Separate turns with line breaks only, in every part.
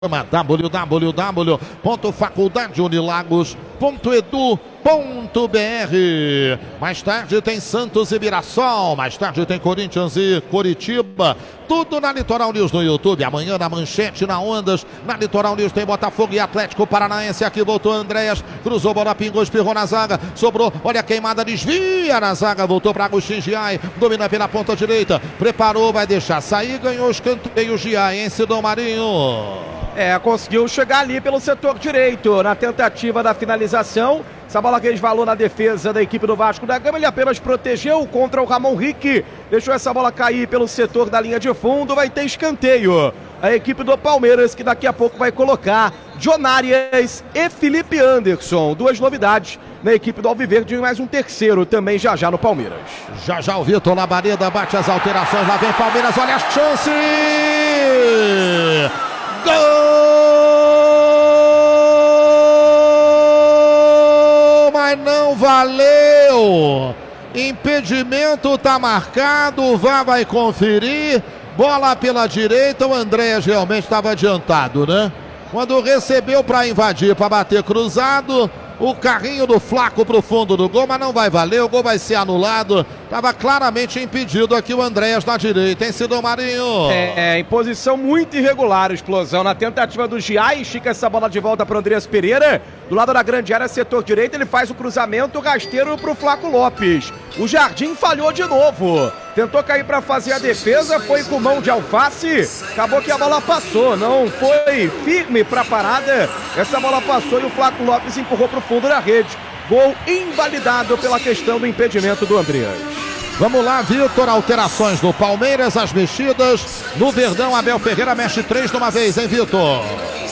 www.faculdadeunilagos.edu.br. Mais tarde tem Santos e Mirassol, mais tarde tem Corinthians e Coritiba. Tudo na Litoral News no YouTube. Amanhã na Manchete, na Ondas. Na Litoral News tem Botafogo e Atlético Paranaense. Aqui voltou Andréas, cruzou, bola pingou, espirrou na zaga, sobrou, olha a queimada, desvia na zaga, voltou para Agostinho Giai, domina pela ponta direita, preparou, vai deixar sair, ganhou os escanteio Giai, hein, Sidão Marinho?
Conseguiu chegar ali pelo setor direito, na tentativa da finalização. Essa bola resvalou na defesa da equipe do Vasco da Gama, ele apenas protegeu contra o Ramon Rick, deixou essa bola cair pelo setor da linha de fundo, vai ter escanteio. A equipe do Palmeiras, que daqui a pouco vai colocar John Arias e Felipe Anderson, duas novidades na equipe do Alviverde, e mais um terceiro também já no Palmeiras.
Já o Vitor Labareda bate as alterações, lá vem Palmeiras, olha a chance! Gol! Mas não valeu! Impedimento tá marcado, o VAR vai conferir. Bola pela direita, o Andréas realmente estava adiantado, né? Quando recebeu para invadir, para bater cruzado, o carrinho do Flaco pro fundo do gol, mas não vai valer, o gol vai ser anulado. Estava claramente impedido aqui o Andréas na direita, hein, Sidão Marinho?
Em posição muito irregular, explosão na tentativa do Giai, estica essa bola de volta para o Andreas Pereira. Do lado da grande área, setor direito, ele faz o cruzamento rasteiro pro Flaco Lopes. O Jardim falhou de novo. Tentou cair para fazer a defesa, foi com mão de alface, acabou que a bola passou, não foi firme para a parada. Essa bola passou e o Flaco Lopes empurrou para o fundo da rede. Gol invalidado pela questão do impedimento do Andreas.
Vamos lá, Vitor, alterações do Palmeiras, as mexidas. No Verdão, Abel Ferreira mexe 3 de uma vez, hein, Vitor?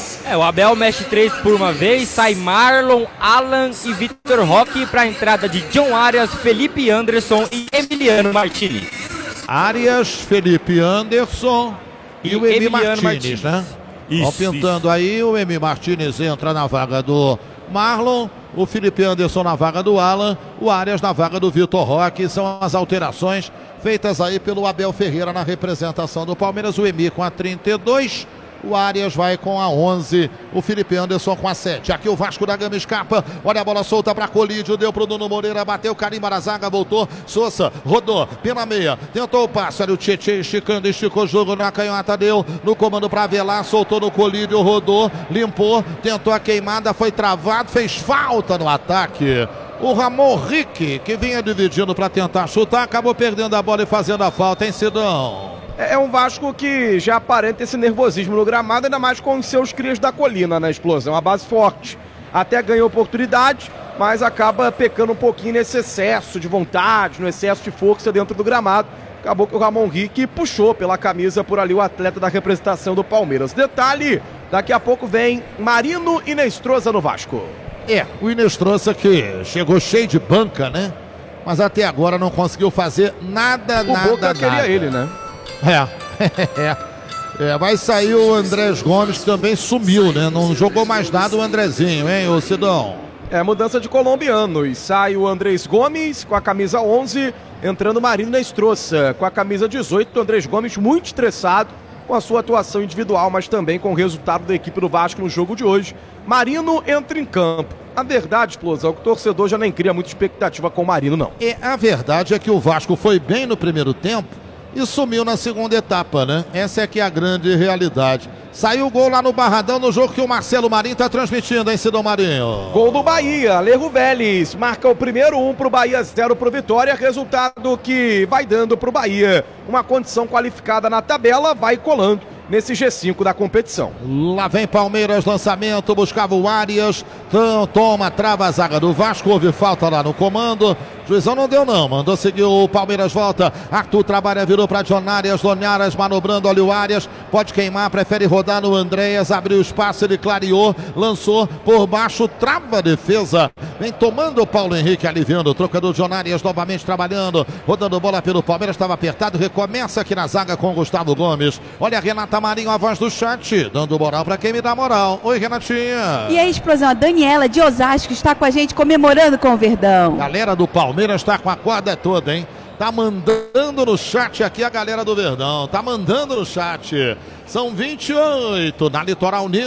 O Abel mexe 3 por uma vez, sai Marlon, Alan e Vitor Roque para a entrada de John Arias, Felipe Anderson e Emiliano Martinez.
Arias, Felipe Anderson e o Emi Martinez, né? Isso, pintando isso. Aí, o Emi Martinez entra na vaga do Marlon, o Felipe Anderson na vaga do Alan, o Arias na vaga do Vitor Roque. São as alterações feitas aí pelo Abel Ferreira na representação do Palmeiras. O Emi com a 32, o Arias vai com a 11, o Felipe Anderson com a 7. Aqui o Vasco da Gama escapa, olha a bola solta para Colídio, deu pro Nuno Moreira, bateu, carimba na zaga, voltou, Sousa, rodou, pela meia, tentou o passe, olha o Tietê esticando, esticou o jogo na canhota, deu no comando para Avelar, soltou no Colídio, rodou, limpou, tentou a queimada, foi travado, fez falta no ataque. O Ramon Rick, que vinha dividindo para tentar chutar, acabou perdendo a bola e fazendo a falta, hein, Sidão?
É um Vasco que já aparenta esse nervosismo no gramado, ainda mais com os seus crias da colina na explosão. A base forte, até ganhou oportunidade, mas acaba pecando um pouquinho nesse excesso de vontade, no excesso de força dentro do gramado. Acabou que o Ramon Rick puxou pela camisa por ali o atleta da representação do Palmeiras. Detalhe, daqui a pouco vem Marino e Inestrosa no Vasco.
O Inestrosa que chegou cheio de banca, né? Mas até agora não conseguiu fazer nada.
O Boca queria ele, né?
Vai sair o Andrés Gomes, que também sumiu, né? Não jogou mais nada o Andrezinho, hein, ô Sidão?
Mudança de colombianos. Sai o Andrés Gomes com a camisa 11, entrando Marino Inestrosa com a camisa 18. O Andrés Gomes muito estressado com a sua atuação individual, mas também com o resultado da equipe do Vasco no jogo de hoje. Marino entra em campo. A verdade, explosão, que o torcedor já nem cria muita expectativa com o Marino, não.
A verdade é que o Vasco foi bem no primeiro tempo e sumiu na segunda etapa, né? Essa é que é a grande realidade. Saiu o gol lá no Barradão, no jogo que o Marcelo Marinho tá transmitindo, hein, Sidão Marinho?
Gol do Bahia, Lerro Vélez marca o primeiro, 1 pro Bahia, 0 pro Vitória, resultado que vai dando pro Bahia uma condição qualificada na tabela, vai colando nesse G5 da competição.
Lá vem Palmeiras, lançamento, buscava o Arias, toma, trava a zaga do Vasco, houve falta lá no comando, juizão não deu não, mandou seguir o Palmeiras, volta, Arthur trabalha, virou para John Arias, manobrando, olha o Arias, pode queimar, prefere rodar no Andréas, abriu espaço, ele clareou, lançou por baixo, trava a defesa, vem tomando o Paulo Henrique, aliviando, troca do John Arias, novamente trabalhando, rodando bola pelo Palmeiras, estava apertado, recomeça aqui na zaga com o Gustavo Gomes, olha a Renata Marinho, a voz do chat, dando moral pra quem me dá moral. Oi, Renatinha.
E a explosão, a Daniela de Osasco está com a gente comemorando com o Verdão.
Galera do Palmeiras está com a corda toda, hein? Tá mandando no chat aqui a galera do Verdão. Tá mandando no chat. São 28 na Litoral News.